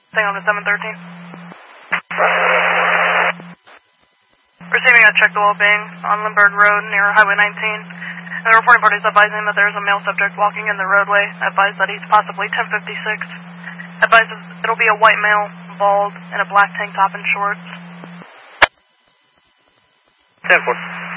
Stay on to 713. Receiving a check the well-being on Lindbergh Road near Highway 19. And the reporting party is advising that there is a male subject walking in the roadway. Advised that he's possibly 1056. Advises it'll be a white male, bald, in a black tank top and shorts. 10-4.